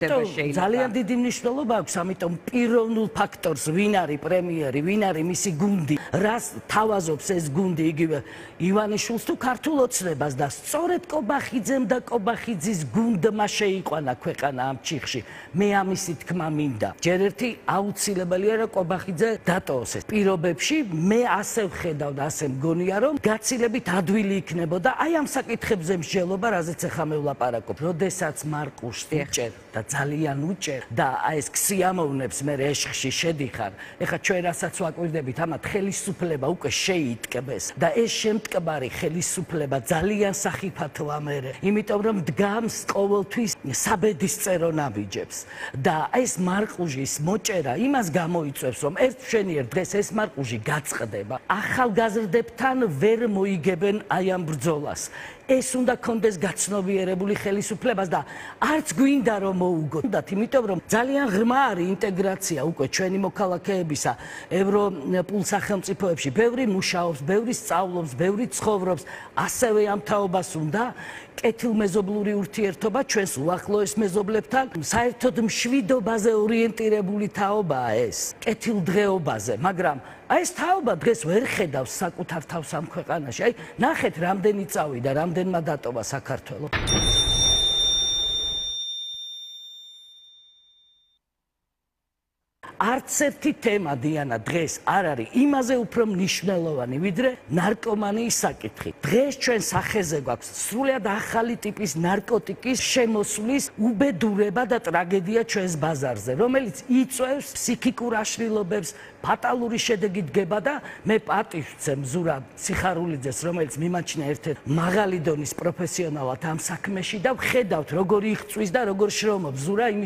ძალიან დიდი მნიშვნელობა აქვს, ამიტომ პიროვნულ ფაქტორს, ვინ არის პრემიერი, ვინ არის მისი გუნდი, რას თავაზობს ეს გუნდი, იგივე ივანიშვილს თუ ქართულ ოცნებას და სწორედ კობახიძემ და კობახიძის გუნდმა შეიყვანა ქვეყანა ამ ჩიხში. მე ამისი თქმა მინდა. ჯერ ერთი აუცილებელია რომ კობახიძე დატოვოს ეს პირობებში, მე ასე ვხედავ და ასე მგონია რომ გაცილებით ადვილი იქნებოდა აი ამ საკითხებზე მსჯელობა, რაზეც ახლა მე ვლაპარაკობ. როდესაც მარყუშს უჭერ და ძალიან უჭერ და აი ეს ქსიამოვნებს მე ეშხში შედიხარ. ეხლა ჩვენ რასაც ვაკვირდებით, ამათ ხელისუფლება უკვე შეიტკბეს და ეს შემტკბარი ხელისუფლება ძალიან სახიფათოა მერე, იმიტომ რომ დგამს ყოველთვის საბედისწერო ნაბიჯებს და ეს მარყუჟის მოჭერა იმას გამოიწვევს, რომ ერთ მშვენიერ დღეს ეს მარყუჟი გაწყდება. ახალგაზრდებთან ვერ მოიგებენ აი ამ ბრძოლას. ეს უნდა კონდეს გაცნობიერებული ხელისუფლებას და არც გვინდა რომ მოუგოთ, იმიტომ რომ ძალიან ღრმა არის ინტეგრაცია უკვე ჩვენი მოქალაქეებისა ევროპულ სახელმწიფოებში. ბევრი მუშაობს, ბევრი სწავლობს, ბევრი ცხოვრობს, ასევე ამ თაობას უნდა კეთილმეზობლური ურთიერთობა ჩვენს უახლოეს მეზობლებთან. საერთოდ მშვიდობაზე ორიენტირებული თაობაა ეს, კეთილდღეობაზე, მაგრამ აი ეს თაობა დღეს ვერ ხედავს საკუთარ თავს ამ ქვეყანაში. აი ნახეთ რამდენი წავიდა, რამდენმა დატოვა საქართველო. არც ერთი თემა დიანა დღეს არ არის იმაზე უფრო მნიშვნელოვანი, ვიდრე ნარკომანიის საკითხი. დღეს ჩვენ სახეზე გვაქვს სრულიად ახალი ტიპის ნარკოტიკის შემოსვლის უბედურება და ტრაგედია ჩვენს ბაზარზე, რომელიც იწვევს ფსიქიკურ აშლილობებს, ფატალური შედეგი დგება და მე პატივს ვცემ ზურაბ ციხარულიძეს, რომელიც მიმაჩნია ერთ-ერთ მაღალი დონის პროფესიონალად ამ საქმეში და ვხედავთ როგორ იღწვის და როგორ შრომობს ზურა